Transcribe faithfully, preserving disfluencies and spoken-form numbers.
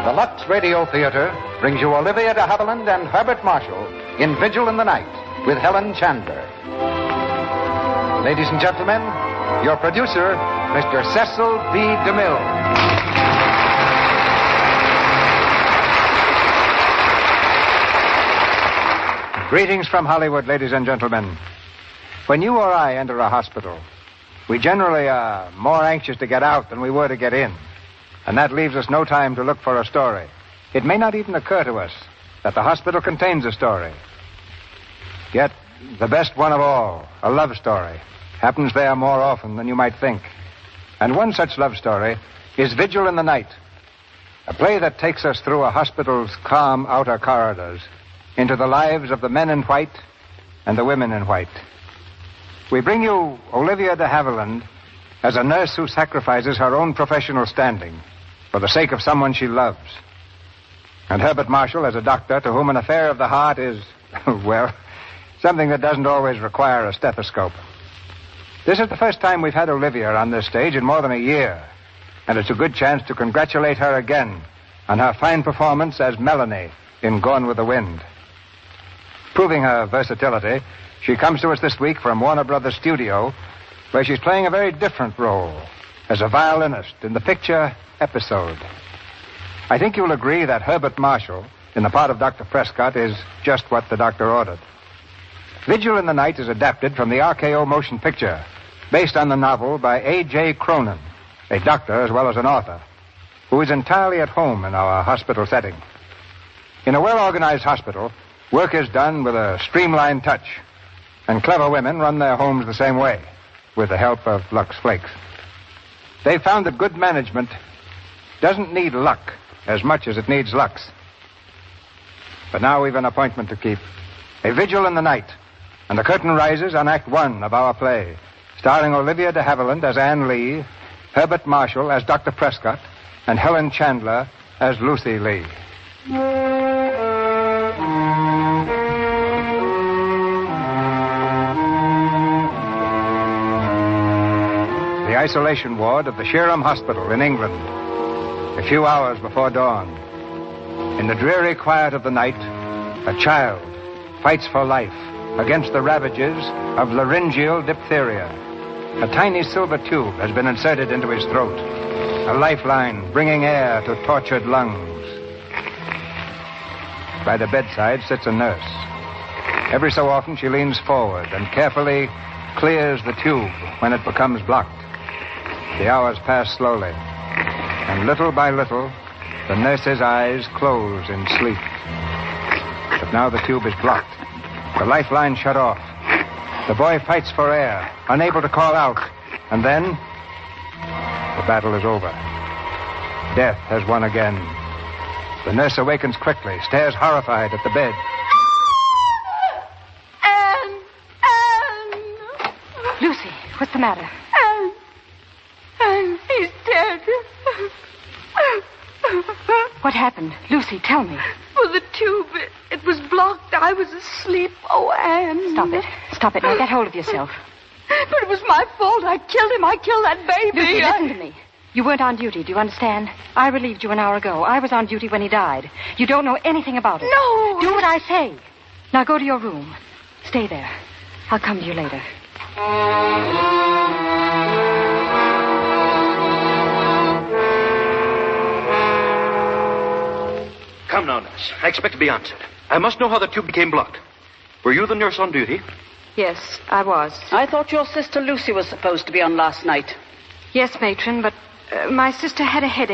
The Lux Radio Theater brings you Olivia de Havilland and Herbert Marshall in Vigil in the Night with Helen Chandler. Ladies and gentlemen, your producer, Mister Cecil B. DeMille. Greetings from Hollywood, ladies and gentlemen. When you or I enter a hospital, we generally are more anxious to get out than we were to get in. And that leaves us no time to look for a story. It may not even occur to us that the hospital contains a story. Yet, the best one of all, a love story, happens there more often than you might think. And one such love story is Vigil in the Night, a play that takes us through a hospital's calm outer corridors into the lives of the men in white and the women in white. We bring you Olivia de Havilland as a nurse who sacrifices her own professional standing for the sake of someone she loves. And Herbert Marshall as a doctor to whom an affair of the heart is, well, something that doesn't always require a stethoscope. This is the first time we've had Olivia on this stage in more than a year, and it's a good chance to congratulate her again on her fine performance as Melanie in Gone with the Wind. Proving her versatility, she comes to us this week from Warner Brothers Studio, where she's playing a very different role as a violinist in the picture Episode. I think you'll agree that Herbert Marshall, in the part of Doctor Prescott, is just what the doctor ordered. Vigil in the Night is adapted from the R K O motion picture, based on the novel by A J Cronin, a doctor as well as an author, who is entirely at home in our hospital setting. In a well-organized hospital, work is done with a streamlined touch, and clever women run their homes the same way, with the help of Lux Flakes. They've found that good management doesn't need luck as much as it needs Lux. But now we've an appointment to keep. A Vigil in the Night, and the curtain rises on Act One of our play, starring Olivia de Havilland as Anne Lee, Herbert Marshall as Doctor Prescott, and Helen Chandler as Lucy Lee. The isolation ward of the Shirham Hospital in England, a few hours before dawn. In the dreary quiet of the night, a child fights for life against the ravages of laryngeal diphtheria. A tiny silver tube has been inserted into his throat, a lifeline bringing air to tortured lungs. By the bedside sits a nurse. Every so often she leans forward and carefully clears the tube when it becomes blocked. The hours pass slowly, and little by little, the nurse's eyes close in sleep. But now the tube is blocked, the lifeline shut off. The boy fights for air, unable to call out, and then the battle is over. Death has won again. The nurse awakens quickly, stares horrified at the bed. Anne! Anne! Lucy, what's the matter? Anne! Anne, he's dead. What happened? Lucy, tell me. Well, the tube, it, it was blocked. I was asleep. Oh, Anne. Stop it. Stop it. Now get hold of yourself. But it was my fault. I killed him. I killed that baby. Lucy, I... listen to me. You weren't on duty, do you understand? I relieved you an hour ago. I was on duty when he died. You don't know anything about it. No. Do what I say. Now go to your room. Stay there. I'll come to you later. Come now, nurse. I expect to be answered. I must know how the tube became blocked. Were you the nurse on duty? Yes, I was. I thought your sister Lucy was supposed to be on last night. Yes, matron, but uh, my sister had a headache.